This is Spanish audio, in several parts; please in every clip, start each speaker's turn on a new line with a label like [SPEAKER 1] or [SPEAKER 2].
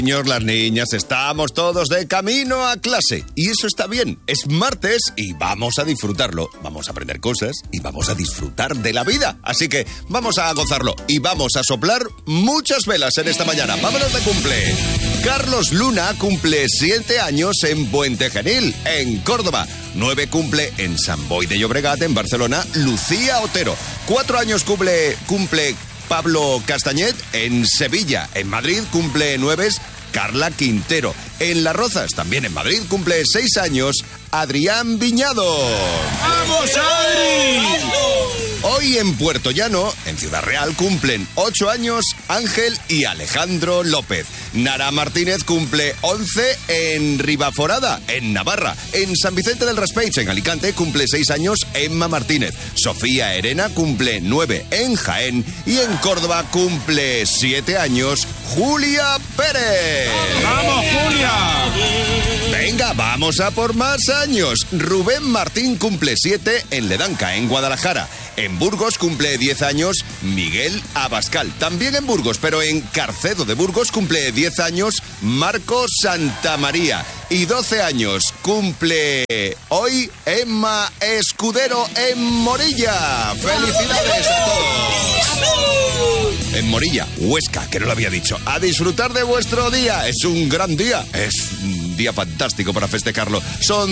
[SPEAKER 1] Señor, las niñas, estamos todos de camino a clase. Y eso está bien. Es martes y vamos a disfrutarlo. Vamos a aprender cosas y vamos a disfrutar de la vida. Así que vamos a gozarlo y vamos a soplar muchas velas en esta mañana. ¡Vámonos de cumple! Carlos Luna cumple 7 años en Puente Genil, en Córdoba. 9 cumple en Sant Boi de Llobregat, en Barcelona, Lucía Otero. 4 años cumple Pablo Castañet en Sevilla. En Madrid cumple 9 Carla Quintero. En Las Rozas, también en Madrid, cumple 6 años Adrián Viñado.
[SPEAKER 2] ¡Vamos, Adri!
[SPEAKER 1] Hoy en Puerto Llano, en Ciudad Real, cumplen 8 años Ángel y Alejandro López. Nara Martínez cumple 11 en Ribaforada, en Navarra. En San Vicente del Raspeig, en Alicante, cumple 6 años Emma Martínez. Sofía Herena cumple 9 en Jaén. Y en Córdoba cumple 7 años Julia Pérez.
[SPEAKER 2] ¡Vamos, Julia!
[SPEAKER 1] Venga, vamos a por más años. Rubén Martín cumple 7 en Ledanca, en Guadalajara. En Burgos cumple 10 años Miguel Abascal. También en Burgos, pero en Carcedo de Burgos cumple 10 años Marco Santamaría. Y 12 años cumple hoy Emma Escudero en Morilla. ¡Felicidades a todos! En Morilla, Huesca, que no lo había dicho. A disfrutar de vuestro día. Es un gran día. Es un día fantástico para festejarlo. Son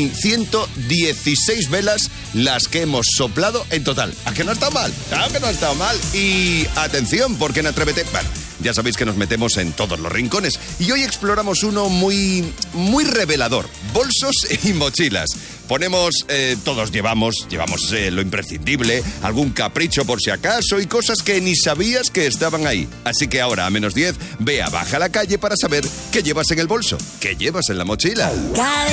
[SPEAKER 1] 116 velas las que hemos soplado en total. ¿A que no ha estado mal? Claro que no ha estado mal. Y atención, porque en Atrévete... Bueno, ya sabéis que nos metemos en todos los rincones. Y hoy exploramos uno muy revelador. Bolsos y mochilas. Todos llevamos lo imprescindible, algún capricho por si acaso y cosas que ni sabías que estaban ahí. Así que ahora, a -10, ve a Baja a la Calle para saber qué llevas en el bolso, qué llevas en la mochila.